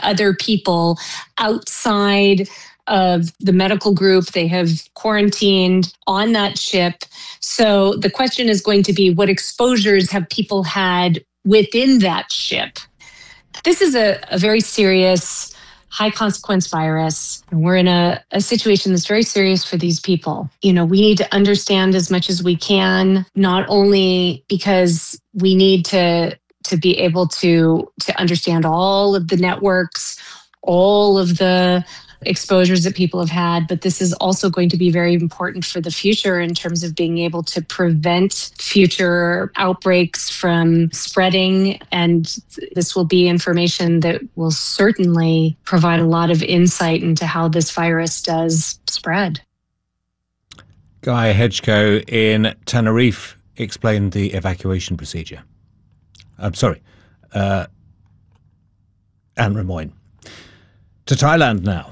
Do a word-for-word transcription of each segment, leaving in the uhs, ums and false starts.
other people outside of the medical group. They have quarantined on that ship. So the question is going to be, what exposures have people had within that ship? This is a, a very serious, high consequence virus. And we're in a, a situation that's very serious for these people. You know, we need to understand as much as we can, not only because we need to, to be able to, to understand all of the networks, all of the exposures that people have had, but this is also going to be very important for the future in terms of being able to prevent future outbreaks from spreading. And this will be information that will certainly provide a lot of insight into how this virus does spread. Guy Hedgecoe in Tenerife explained the evacuation procedure. I'm sorry, uh, Anne Remoyne. To Thailand now.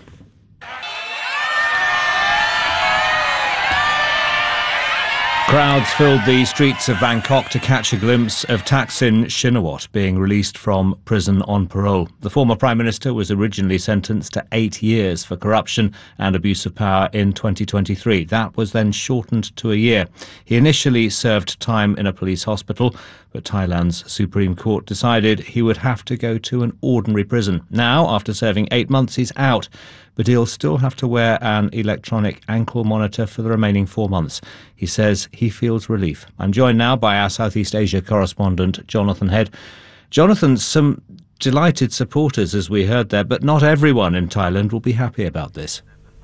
Crowds filled the streets of Bangkok to catch a glimpse of Thaksin Shinawatra being released from prison on parole. The former Prime Minister was originally sentenced to eight years for corruption and abuse of power in twenty twenty-three. That was then shortened to a year. He initially served time in a police hospital, but Thailand's Supreme Court decided he would have to go to an ordinary prison. Now, after serving eight months, he's out, but he'll still have to wear an electronic ankle monitor for the remaining four months. He says he feels relief. I'm joined now by our Southeast Asia correspondent, Jonathan Head. Jonathan, some delighted supporters, as we heard there, but not everyone in Thailand will be happy about this.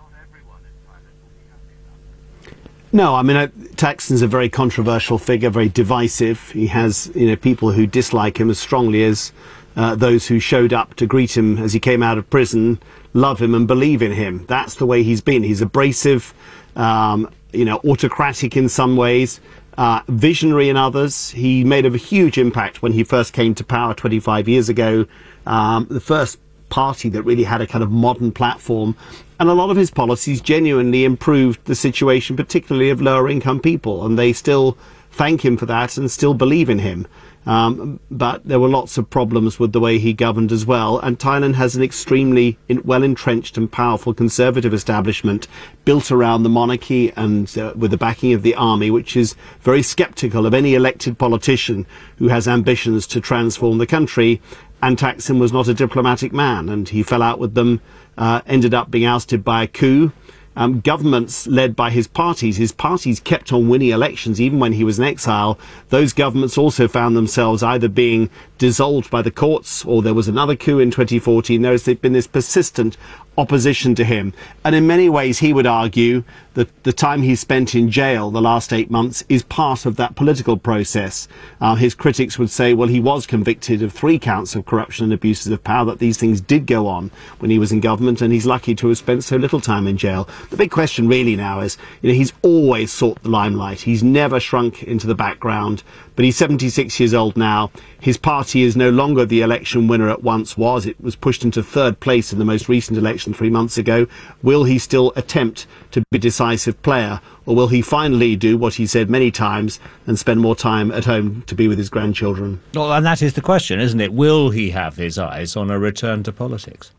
No, I mean, uh, Thaksin's a very controversial figure, very divisive. He has, you know, people who dislike him as strongly as uh, those who showed up to greet him as he came out of prison, love him and believe in him. That's the way he's been. He's abrasive, um, you know, autocratic in some ways, uh, visionary in others. He made a huge impact when he first came to power twenty-five years ago. Um, the first party that really had a kind of modern platform, and a lot of his policies genuinely improved the situation, particularly of lower income people, and they still thank him for that and still believe in him. Um, but there were lots of problems with the way he governed as well, and Thailand has an extremely in, well-entrenched and powerful conservative establishment built around the monarchy and uh, with the backing of the army, which is very sceptical of any elected politician who has ambitions to transform the country. And Thaksin was not a diplomatic man, and he fell out with them, uh, ended up being ousted by a coup. Um, governments led by his parties, his parties kept on winning elections even when he was in exile. Those governments also found themselves either being dissolved by the courts, or there was another coup in twenty fourteen. There's been this persistent opposition to him. And in many ways, he would argue that the time he spent in jail the last eight months is part of that political process. Uh, his critics would say, well, he was convicted of three counts of corruption and abuses of power, that these things did go on when he was in government, and he's lucky to have spent so little time in jail. The big question really now is, you know, he's always sought the limelight. He's never shrunk into the background, but he's seventy-six years old now. His party is no longer the election winner it once was. It was pushed into third place in the most recent election three months ago. Will he still attempt to be a decisive player, or will he finally do what he said many times and spend more time at home to be with his grandchildren? Well, and that is the question, isn't it? Will he have his eyes on a return to politics?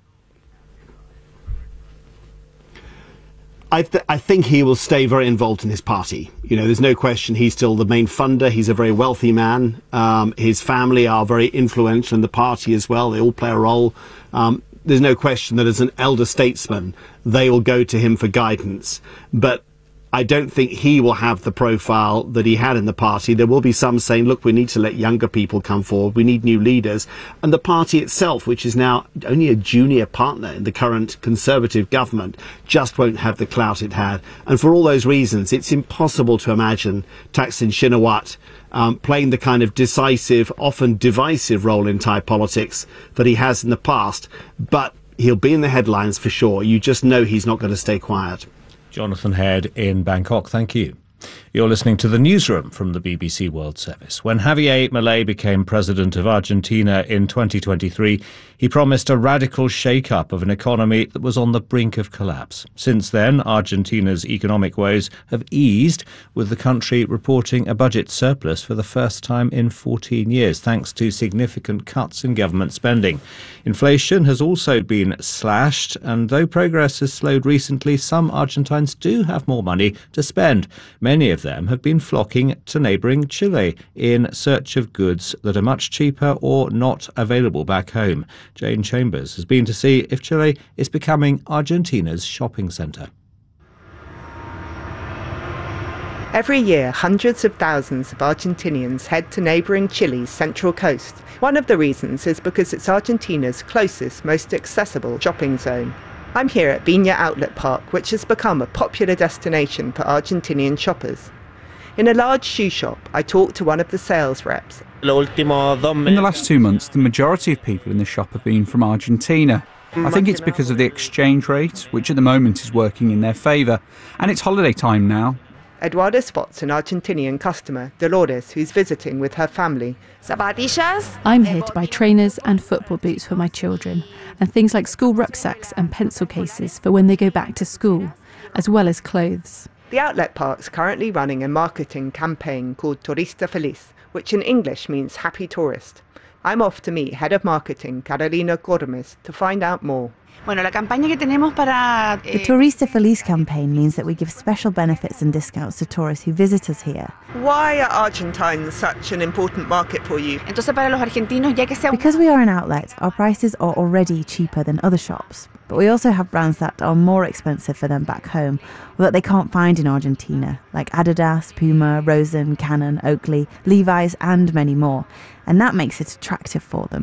I, th I think he will stay very involved in his party. You know, there's no question he's still the main funder. He's a very wealthy man. Um, his family are very influential in the party as well. They all play a role. Um, there's no question that as an elder statesman, they will go to him for guidance. But I don't think he will have the profile that he had in the party. There will be some saying, look, we need to let younger people come forward. We need new leaders. And the party itself, which is now only a junior partner in the current Conservative government, just won't have the clout it had. And for all those reasons, it's impossible to imagine Thaksin Shinawatra um, playing the kind of decisive, often divisive role in Thai politics that he has in the past. But he'll be in the headlines for sure. You just know he's not going to stay quiet. Jonathan Head in Bangkok, thank you. You're listening to The Newsroom from the B B C World Service. When Javier Milei became president of Argentina in twenty twenty-three, he promised a radical shake-up of an economy that was on the brink of collapse. Since then, Argentina's economic woes have eased, with the country reporting a budget surplus for the first time in fourteen years, thanks to significant cuts in government spending. Inflation has also been slashed, and though progress has slowed recently, some Argentines do have more money to spend. Many of them have been flocking to neighbouring Chile in search of goods that are much cheaper or not available back home. Jane Chambers has been to see if Chile is becoming Argentina's shopping centre. Every year, hundreds of thousands of Argentinians head to neighbouring Chile's central coast. One of the reasons is because it's Argentina's closest, most accessible shopping zone. I'm here at Viña Outlet Park, which has become a popular destination for Argentinian shoppers. In a large shoe shop, I talked to one of the sales reps. In the last two months, the majority of people in the shop have been from Argentina. I think it's because of the exchange rate, which at the moment is working in their favour. And it's holiday time now. Eduardo spots an Argentinian customer, Dolores, who's visiting with her family. Zapatillas? I'm here to buy trainers and football boots for my children, and things like school rucksacks and pencil cases for when they go back to school, as well as clothes. The outlet park's currently running a marketing campaign called Turista Feliz, which in English means happy tourist. I'm off to meet Head of Marketing Carolina Gómez to find out more. The Turista Feliz campaign means that we give special benefits and discounts to tourists who visit us here. Why are Argentines such an important market for you? Because we are an outlet, our prices are already cheaper than other shops. But we also have brands that are more expensive for them back home, or that they can't find in Argentina, like Adidas, Puma, Rosen, Canon, Oakley, Levi's, and many more. And that makes it attractive for them.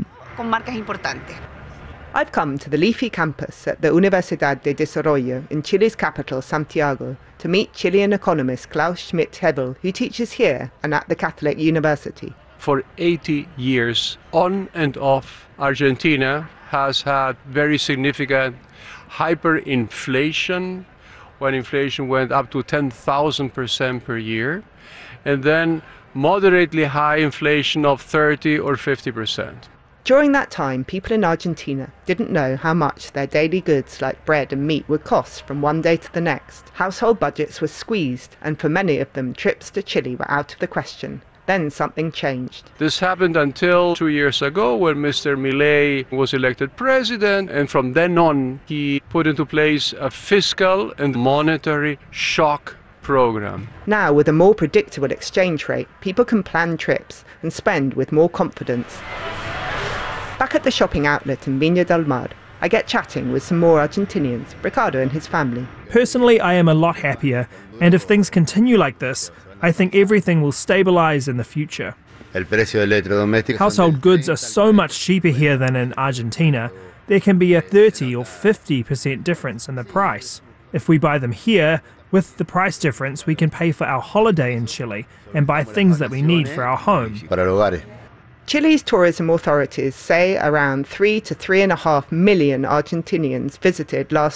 I've come to the leafy campus at the Universidad de Desarrollo in Chile's capital, Santiago, to meet Chilean economist Klaus Schmidt-Hebel, who teaches here and at the Catholic University. For eighty years, on and off, Argentina has had very significant hyperinflation, when inflation went up to ten thousand percent per year, and then moderately high inflation of thirty or fifty percent. During that time, people in Argentina didn't know how much their daily goods like bread and meat would cost from one day to the next. Household budgets were squeezed, and for many of them, trips to Chile were out of the question. Then something changed. This happened until two years ago when Mister Milei was elected president, and from then on he put into place a fiscal and monetary shock program. Now, with a more predictable exchange rate, people can plan trips and spend with more confidence. Back at the shopping outlet in Viña del Mar, I get chatting with some more Argentinians, Ricardo and his family. Personally, I am a lot happier, and if things continue like this, I think everything will stabilize in the future. Household goods are so much cheaper here than in Argentina. There can be a thirty or fifty percent difference in the price. If we buy them here, with the price difference, we can pay for our holiday in Chile and buy things that we need for our home. Chile's tourism authorities say around three to three and a half million Argentinians visited last